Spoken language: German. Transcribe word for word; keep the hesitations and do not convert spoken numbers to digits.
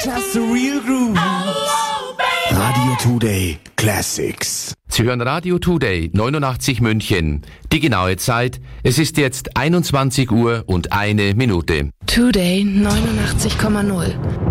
Just a real groove. Radio Today Classics. Sie hören Radio Today neunundachtzig München. Die genaue Zeit, es ist jetzt einundzwanzig Uhr und eine Minute. Today neunundachtzig Komma null.